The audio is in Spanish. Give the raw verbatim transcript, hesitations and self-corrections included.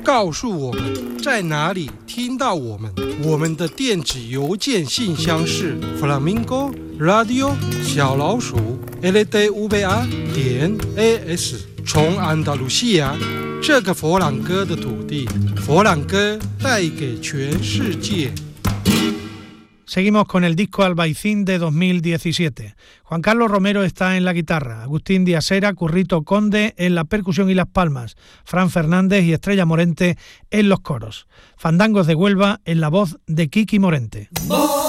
告诉我们在哪里听到我们。我们的电子邮件信箱是 flamingo radio 小老鼠 l d v a 点 a s。从安达卢西亚这个佛朗哥的土地，佛朗哥带给全世界。 Seguimos con el disco Albaicín de dos mil diecisiete. Juan Carlos Romero está en la guitarra, Agustín Díaz Hera, Currito Conde en la percusión y las palmas, Fran Fernández y Estrella Morente en los coros. Fandangos de Huelva en la voz de Kiki Morente.